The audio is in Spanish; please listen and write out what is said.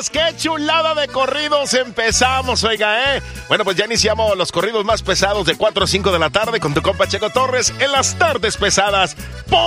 días. ¡Qué chulada de corridos empezamos, oiga, Bueno, pues ya iniciamos los corridos más pesados de 4 a 5 de la tarde con tu compa Checo Torres en las tardes pesadas.